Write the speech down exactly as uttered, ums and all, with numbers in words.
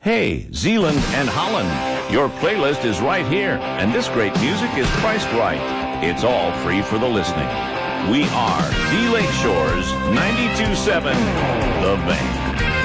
Hey, Zeeland and Holland, your playlist is right here, and this great music is priced right. It's all free for the listening. We are the Lakeshores ninety-two point seven, The Van.